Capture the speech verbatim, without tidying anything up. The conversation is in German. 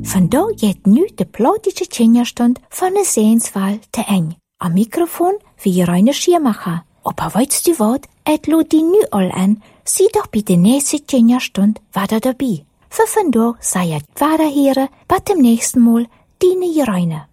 Vandaag geht nu de plotische Tjenjerstund van de Sehenswahl te eng. Am Mikrofon wie Jeroene Schiermacher. Aber weißt du wat? Et lud die nu all an. Sieh doch bei de nächste Tjenjerstund weiter dabei. Für vandaag sei et weiter here, bis dem nächsten Mal, deine Jeroene.